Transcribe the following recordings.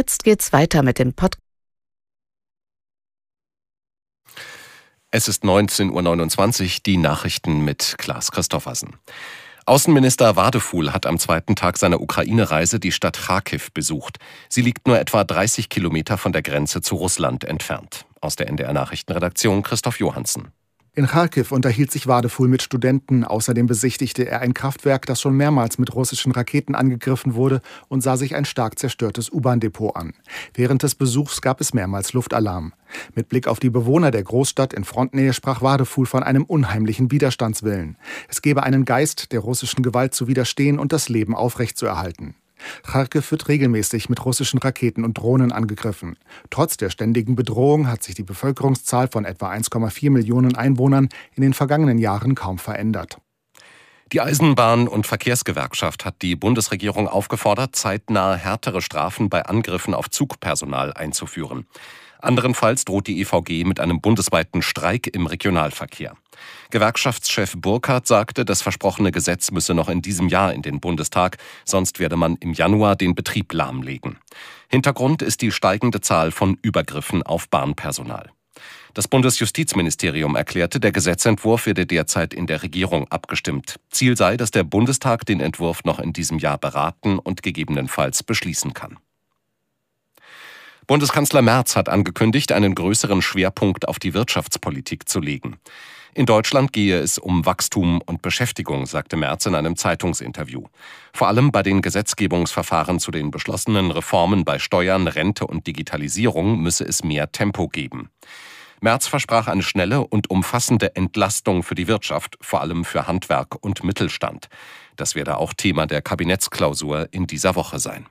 Jetzt geht's weiter mit dem Podcast. Es ist 19.29 Uhr, die Nachrichten mit Klaas Christoffersen. Außenminister Wadefuhl hat am zweiten Tag seiner Ukraine-Reise die Stadt Charkiw besucht. Sie liegt nur etwa 30 Kilometer von der Grenze zu Russland entfernt. Aus der NDR-Nachrichtenredaktion Christoph Johansen. In Charkiw unterhielt sich Wadefuhl mit Studenten. Außerdem besichtigte er ein Kraftwerk, das schon mehrmals mit russischen Raketen angegriffen wurde, und sah sich ein stark zerstörtes U-Bahn-Depot an. Während des Besuchs gab es mehrmals Luftalarm. Mit Blick auf die Bewohner der Großstadt in Frontnähe sprach Wadefuhl von einem unheimlichen Widerstandswillen. Es gebe einen Geist, der russischen Gewalt zu widerstehen und das Leben aufrechtzuerhalten. Charkiw wird regelmäßig mit russischen Raketen und Drohnen angegriffen. Trotz der ständigen Bedrohung hat sich die Bevölkerungszahl von etwa 1,4 Millionen Einwohnern in den vergangenen Jahren kaum verändert. Die Eisenbahn- und Verkehrsgewerkschaft hat die Bundesregierung aufgefordert, zeitnah härtere Strafen bei Angriffen auf Zugpersonal einzuführen. Anderenfalls droht die EVG mit einem bundesweiten Streik im Regionalverkehr. Gewerkschaftschef Burkhardt sagte, das versprochene Gesetz müsse noch in diesem Jahr in den Bundestag, sonst werde man im Januar den Betrieb lahmlegen. Hintergrund ist die steigende Zahl von Übergriffen auf Bahnpersonal. Das Bundesjustizministerium erklärte, der Gesetzentwurf werde derzeit in der Regierung abgestimmt. Ziel sei, dass der Bundestag den Entwurf noch in diesem Jahr beraten und gegebenenfalls beschließen kann. Bundeskanzler Merz hat angekündigt, einen größeren Schwerpunkt auf die Wirtschaftspolitik zu legen. In Deutschland gehe es um Wachstum und Beschäftigung, sagte Merz in einem Zeitungsinterview. Vor allem bei den Gesetzgebungsverfahren zu den beschlossenen Reformen bei Steuern, Rente und Digitalisierung müsse es mehr Tempo geben. Merz versprach eine schnelle und umfassende Entlastung für die Wirtschaft, vor allem für Handwerk und Mittelstand. Das werde auch Thema der Kabinettsklausur in dieser Woche sein.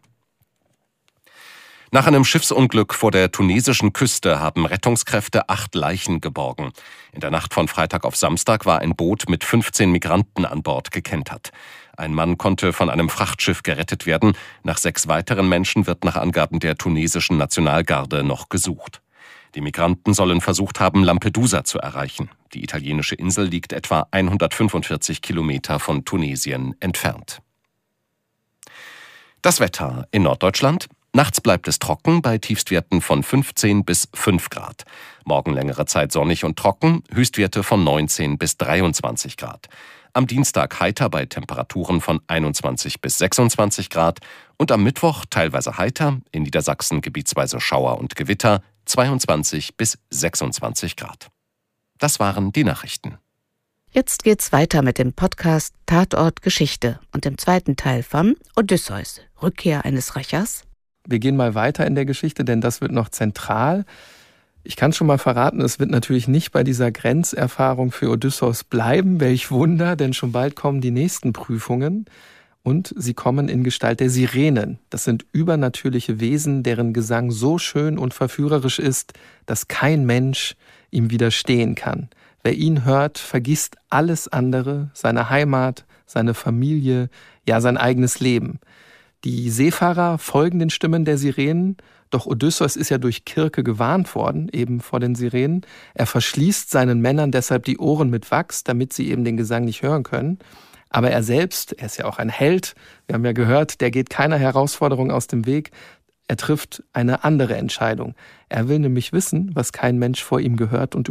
Nach einem Schiffsunglück vor der tunesischen Küste haben Rettungskräfte 8 Leichen geborgen. In der Nacht von Freitag auf Samstag war ein Boot mit 15 Migranten an Bord gekentert. Ein Mann konnte von einem Frachtschiff gerettet werden. Nach 6 weiteren Menschen wird nach Angaben der tunesischen Nationalgarde noch gesucht. Die Migranten sollen versucht haben, Lampedusa zu erreichen. Die italienische Insel liegt etwa 145 Kilometer von Tunesien entfernt. Das Wetter in Norddeutschland. Nachts bleibt es trocken bei Tiefstwerten von 15 bis 5 Grad. Morgen längere Zeit sonnig und trocken, Höchstwerte von 19 bis 23 Grad. Am Dienstag heiter bei Temperaturen von 21 bis 26 Grad und am Mittwoch teilweise heiter, in Niedersachsen gebietsweise Schauer und Gewitter, 22 bis 26 Grad. Das waren die Nachrichten. Jetzt geht's weiter mit dem Podcast Tatort Geschichte und dem zweiten Teil von Odysseus, Rückkehr eines Rächers. Wir gehen mal weiter in der Geschichte, denn das wird noch zentral. Ich kann schon mal verraten, es wird natürlich nicht bei dieser Grenzerfahrung für Odysseus bleiben. Welch Wunder, denn schon bald kommen die nächsten Prüfungen. Und sie kommen in Gestalt der Sirenen. Das sind übernatürliche Wesen, deren Gesang so schön und verführerisch ist, dass kein Mensch ihm widerstehen kann. Wer ihn hört, vergisst alles andere, seine Heimat, seine Familie, ja sein eigenes Leben. Die Seefahrer folgen den Stimmen der Sirenen, doch Odysseus ist ja durch Kirke gewarnt worden, eben vor den Sirenen. Er verschließt seinen Männern deshalb die Ohren mit Wachs, damit sie eben den Gesang nicht hören können. Aber er selbst, er ist ja auch ein Held, wir haben ja gehört, der geht keiner Herausforderung aus dem Weg. Er trifft eine andere Entscheidung. Er will nämlich wissen, was kein Mensch vor ihm gehört und